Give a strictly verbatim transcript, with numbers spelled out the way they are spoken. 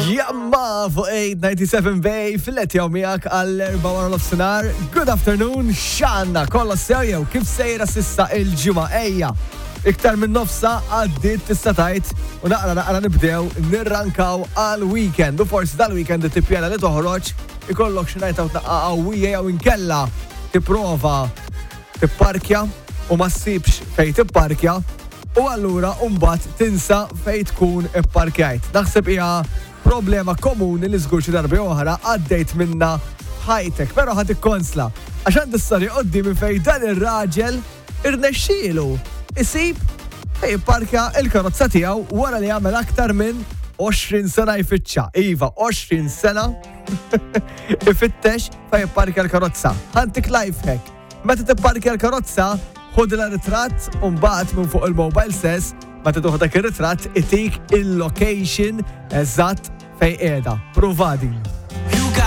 Jamma fuq eight ninety-seven Bay fil-let jew miegħek għall-erba' wara nofsinhar. Good afternoon, x'għandna kollha sew jew kif sejra s'issa il-ġimgħa ejja. Iktar minn nofsa għaddiet tista' tgħid u naqra naqra nibdew nirrankaw għall-weekend. U forsi dal-weekend tippjana li toħroġ ikollok xi ngħid taqqa qawwija jew inkella tipprova tipparkja u ma ssibx fejn tipparkja u allura mbagħad tinsa fejn tkun ipparkjajt. Naħseb hija problema komuni li żgur xi darba oħra għaddejt minna ħajtek, però ħadd ikkonsla. Għax għandi storja quddiem fejn dan ir-raġel irnexxielu isib fejn jipparkja l-karozza tiegħu wara li jagħmel aktar minn għoxrin sena jfittxa. Iva, għoxrin sena ifittex fejn jipparkja l-karozza. Ħantik life hack. Meta tipparkja l-karozza, ħud il-ritratt u mbagħad minn fuq il-mobile stess meta tuħu dak ir-ritratt itik il-location eżatt fejn qiegħda. Pruvadi.